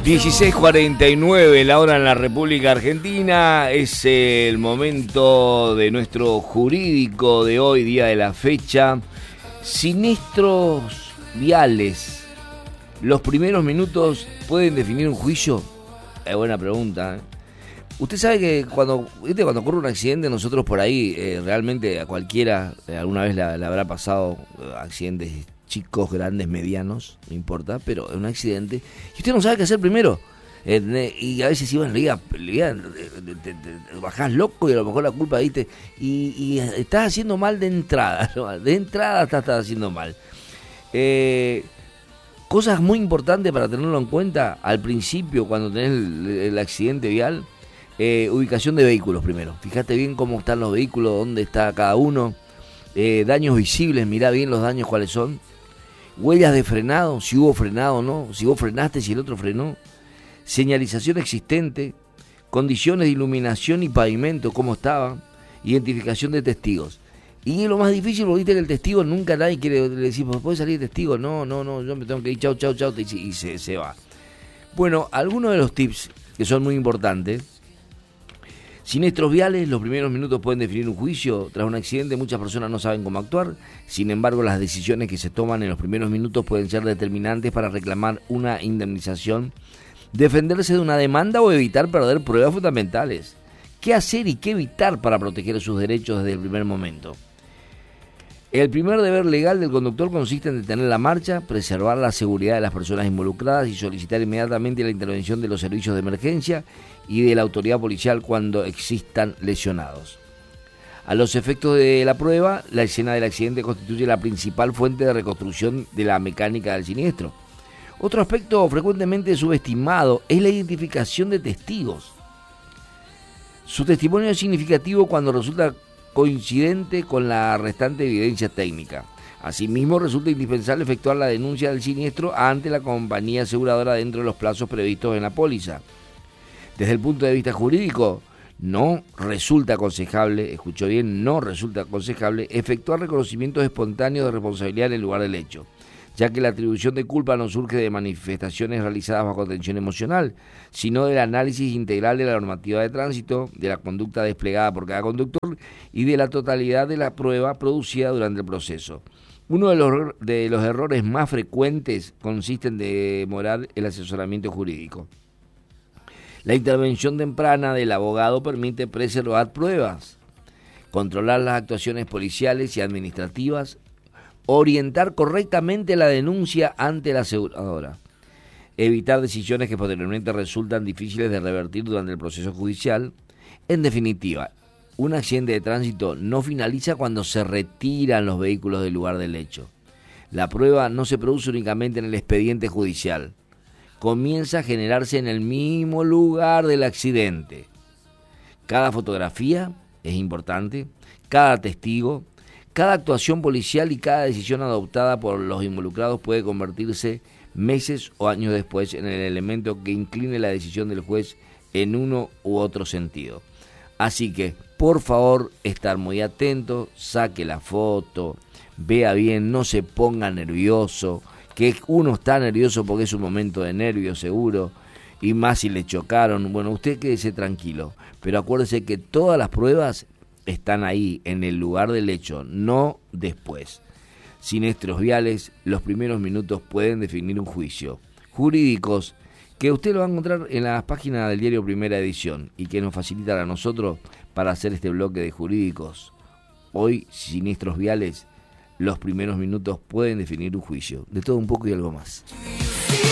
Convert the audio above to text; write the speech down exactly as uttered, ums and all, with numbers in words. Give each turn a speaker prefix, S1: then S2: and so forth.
S1: dieciséis cuarenta y nueve, la hora en la República Argentina. Es el momento de nuestro jurídico de hoy, día de la fecha. Siniestros viales. ¿Los primeros minutos pueden definir un juicio? Es buena pregunta, ¿eh? Usted sabe que cuando, ¿viste? Cuando ocurre un accidente, nosotros por ahí, eh, realmente a cualquiera, eh, alguna vez le habrá pasado eh, accidentes chicos, grandes, medianos, no importa, pero es un accidente, y usted no sabe qué hacer primero. Eh, y a veces, si bueno, le diga, le diga, te, te, te bajás loco y a lo mejor la culpa, ¿viste? Y, y estás haciendo mal de entrada, ¿no? De entrada estás, estás haciendo mal. Eh, cosas muy importantes para tenerlo en cuenta al principio, cuando tenés el, el accidente vial. Eh, ubicación de vehículos primero. Fíjate bien cómo están los vehículos, dónde está cada uno. Eh, daños visibles, mirá bien los daños cuáles son. Huellas de frenado, si hubo frenado o no, si vos frenaste, si el otro frenó. Señalización existente, condiciones de iluminación y pavimento, cómo estaban. Identificación de testigos. Y lo más difícil, porque viste que el testigo nunca nadie quiere, le decimos, ¿puede salir testigo? No, no, no, yo me tengo que ir, chau, chau, chau, y se, se va. Bueno, algunos de los tips que son muy importantes. Siniestros viales, los primeros minutos pueden definir un juicio. Tras un accidente, muchas personas no saben cómo actuar. Sin embargo, las decisiones que se toman en los primeros minutos pueden ser determinantes para reclamar una indemnización, defenderse de una demanda o evitar perder pruebas fundamentales. ¿Qué hacer y qué evitar para proteger sus derechos desde el primer momento? El primer deber legal del conductor consiste en detener la marcha, preservar la seguridad de las personas involucradas y solicitar inmediatamente la intervención de los servicios de emergencia y de la autoridad policial cuando existan lesionados. A los efectos de la prueba, la escena del accidente constituye la principal fuente de reconstrucción de la mecánica del siniestro. Otro aspecto frecuentemente subestimado es la identificación de testigos. Su testimonio es significativo cuando resulta coincidente con la restante evidencia técnica. Asimismo, resulta indispensable efectuar la denuncia del siniestro ante la compañía aseguradora dentro de los plazos previstos en la póliza. Desde el punto de vista jurídico, no resulta aconsejable, escuchó bien, no resulta aconsejable efectuar reconocimientos espontáneos de responsabilidad en el lugar del hecho, ya que la atribución de culpa no surge de manifestaciones realizadas bajo tensión emocional, sino del análisis integral de la normativa de tránsito, de la conducta desplegada por cada conductor y de la totalidad de la prueba producida durante el proceso. Uno de los, de los errores más frecuentes consiste en demorar el asesoramiento jurídico. La intervención temprana del abogado permite preservar pruebas, controlar las actuaciones policiales y administrativas, orientar correctamente la denuncia ante la aseguradora, evitar decisiones que posteriormente resultan difíciles de revertir durante el proceso judicial. En definitiva, un accidente de tránsito no finaliza cuando se retiran los vehículos del lugar del hecho. La prueba no se produce únicamente en el expediente judicial, comienza a generarse en el mismo lugar del accidente. Cada fotografía es importante, cada testigo, cada actuación policial y cada decisión adoptada por los involucrados puede convertirse meses o años después en el elemento que incline la decisión del juez en uno u otro sentido. Así que, por favor, estar muy atento, saque la foto, vea bien, no se ponga nervioso, que uno está nervioso porque es un momento de nervio seguro, y más si le chocaron. Bueno, usted quédese tranquilo, pero acuérdese que todas las pruebas están ahí, en el lugar del hecho, no después. Siniestros viales, los primeros minutos pueden definir un juicio. Jurídicos, que usted lo va a encontrar en las páginas del diario Primera Edición y que nos facilitan a nosotros para hacer este bloque de jurídicos. Hoy, siniestros viales, los primeros minutos pueden definir un juicio. De todo un poco y algo más.